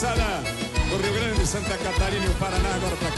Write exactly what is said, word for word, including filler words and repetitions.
moçada do Rio Grande, Santa Catarina e o Paraná agora para